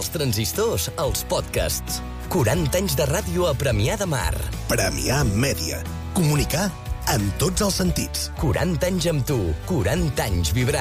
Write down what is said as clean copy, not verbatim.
dels transistors als podcasts. 40 anys de ràdio a Premià de Mar. Premià Mèdia. Comunicar en tots els sentits. 40 anys amb tu, 40 anys vibrant.